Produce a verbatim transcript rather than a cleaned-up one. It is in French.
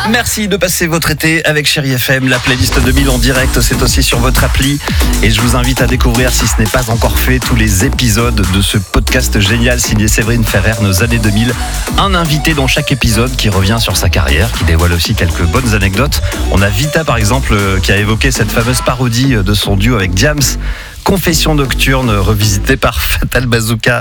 Merci de passer votre été avec Chérie F M. La playlist deux mille en direct, c'est aussi sur votre appli. Et je vous invite à découvrir, si ce n'est pas encore fait, tous les épisodes de ce podcast génial signé Séverine Ferrer, nos années deux mille. Un invité dans chaque épisode qui revient sur sa carrière, qui dévoile aussi quelques bonnes anecdotes. On a Vita, par exemple, qui a évoqué cette fameuse parodie de son duo avec Diams, Confession nocturne, revisitée par Fatal Bazooka.